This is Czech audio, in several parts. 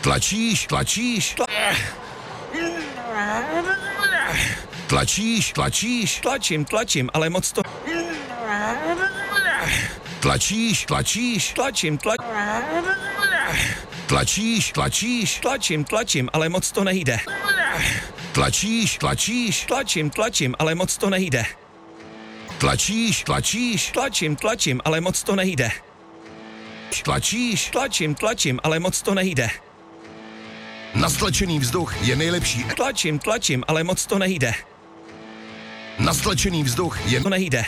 Tlačíš. Tlačíš. Tlačím, ale moc to... Tlačíš. Tlačím, ale moc to nejde. Tlačíš. Tlačím, ale moc to nejde. Tlačíš. Tlačím, ale moc to nejde. Tlačím, ale moc to nejde. Nastlačený vzduch je nejlepší. Tlačím, ale moc to nejde. Nastlačený vzduch je... To nejde.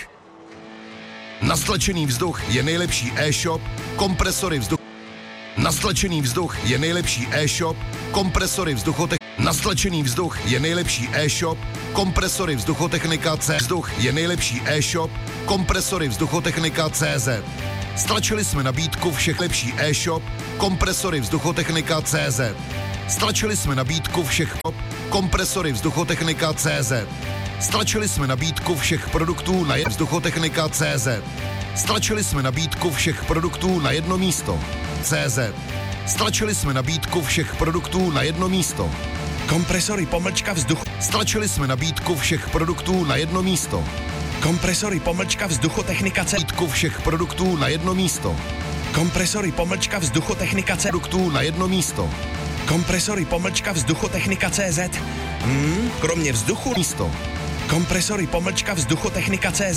Nastlačený vzduch je nejlepší e-shop, kompresory vzduchu. Nastlačený vzduch je nejlepší e-shop, kompresory Nastlačený vzduch je nejlepší e-shop, kompresory vzduchotechnika C. Vzduch je nejlepší e-shop, kompresory vzduchotechnika CZ. Stlačili jsme nabídku všech lepší e-shop, kompresory vzduchotechnika CZ. Stlačili jsme nabídku všech kompresory vzduchotechnika CZ. Stlačili jsme nabídku všech produktů na vzduchotechnika CZ. Stlačili jsme nabídku všech produktů na jedno místo. CZ. Stlačili jsme nabídku všech produktů na jedno místo. Kompresory _vzduchu. Stlačili jsme nabídku všech produktů na jedno místo. Kompresory _vzduchotechnika C. Nabídku všech produktů na jedno místo. Kompresory _vzduchotechnika C. Produktů na jedno místo. Kompresory _vzduchotechnika CZ. Kromě vzduchu Místo. Kompresory _vzduchotechnika CZ.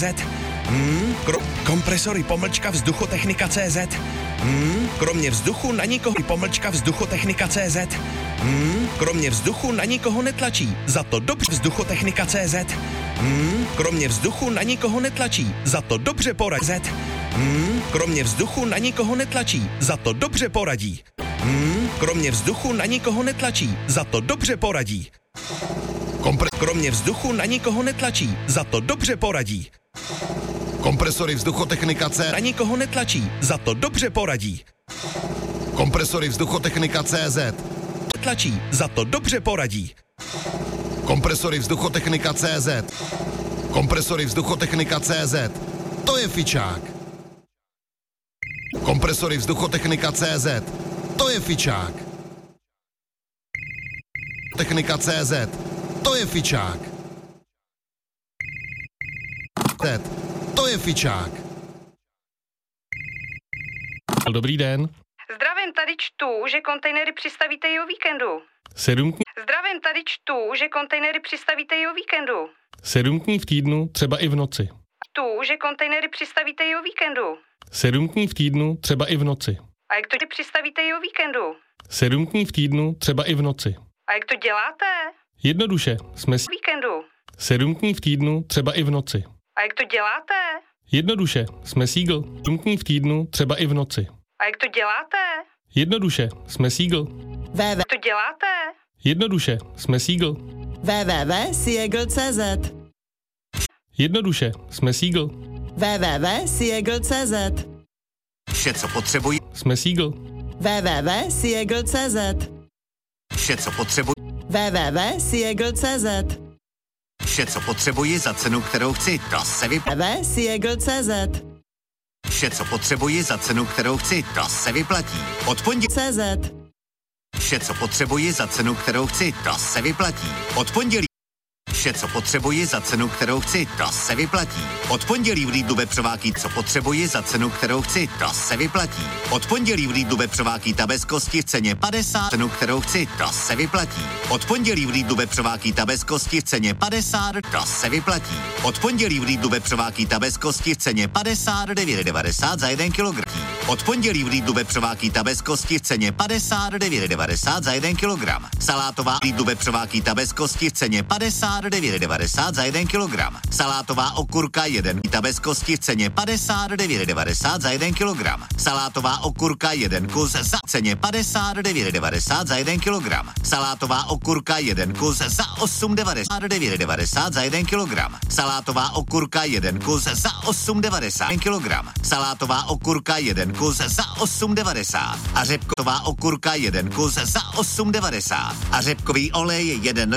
Kompresory _vzduchotechnika CZ. Kromě vzduchu na nikoho vzduchotechnika CZ. Kromě vzduchu na nikoho netlačí, za to dobře vzduchotechnika CZ. Kromě vzduchu na nikoho netlačí, za to dobře poradí. Kromě vzduchu na nikoho netlačí, za to dobře poradí. Kromě vzduchu na nikoho netlačí, za to dobře poradí. Kromě vzduchu na nikoho netlačí, za to dobře poradí. Kompresory vzduchotechnika C. Na nikoho netlačí, za to dobře poradí. Kompresory vzduchotechnika CZ. Tlačí, za to dobře poradí. Kompresory vzduchotechnika CZ. Kompresory vzduchotechnika CZ. To je fičák. Kompresory vzduchotechnika CZ. To je fičák. Technika CZ. To je fičák. To je fičák. Dobrý den. Zdravím, tady čtu, že kontejnery přistavíte i o víkendu. Zdravím, tady čtu, že kontejnery přistavíte i o víkendu. 7 dní v týdnu, třeba i v noci. Tu, že kontejnery přistavíte i o víkendu. 7 dní v týdnu, třeba i v noci. A jak to přistavíte i o víkendu? 7 dní v týdnu, třeba i v noci. A jak to děláte? Jednoduše, jsme Víkendu. 7 dní v týdnu, třeba i v noci. A jak to děláte? Jednoduše, jsme Seagull. 7 dní v týdnu, třeba i v noci. A jak to děláte? Jednoduše, jsme Seagull. Jak to děláte? Jednoduše, jsme Seagull. www.seagull.cz Jednoduše, jsme Seagull. www.seagull.cz Vše, co potřebuji. Jsme Seagull. www.seagull.cz Vše, co potřebuji. www.seagull.cz Vše, co potřebuji za cenu, kterou chci. To se vyplatí. www.seagull.cz Vše, co potřebuji za cenu, kterou chci. To se vyplatí. Od pondělí. CZ Vše, co potřebuji za cenu, kterou chci. To se vyplatí. Od pondělí. Vše, co potřebuji za cenu, kterou chci. To se vyplatí. Od pondělí v Lidlu vepřováky, co potřebuji za cenu, kterou chci. To se vyplatí. Od pondělí v Lidlu vepřováky ta bez kosti v ceně 50. Cenu, kterou chci. To se vyplatí. Od pondělí v Lidlu vepřováky ta bez kosti v ceně 50. To se vyplatí. Od pondělí v Lidlu vepřováky ta bez kosti v ceně 59,90 za 1 kg. Od pondělí v Lidlu vepřováky ta bez kosti v ceně 59,90 za 1 kg. Salátová Lidlu vepřováky ta bez kosti v ceně 59,90 za 1 kg. Salátová okurka 1 ta bez kosti v ceně 59,90 za 1 kg. Salátová okurka 1 kus za ceně 59,90 za 1 kg. Salátová okurka 1 kus za 8,99 za 1 kg. Salátová okurka 1 kus za 8,90 kg. Salátová okurka 1 kus za 8,90 a řepková okurka 1 kus za 8,90 a řepkový olej 1